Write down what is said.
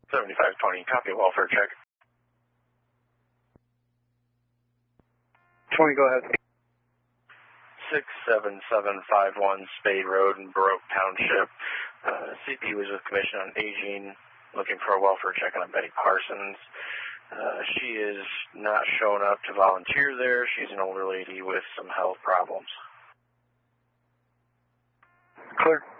7520, copy welfare check. 20, go ahead. 67751 Spade Road in Baroque Township. CP was with Commission on Aging, looking for a welfare check on Betty Parsons. She is not showing up to volunteer there. She's an older lady with some health problems. Clear.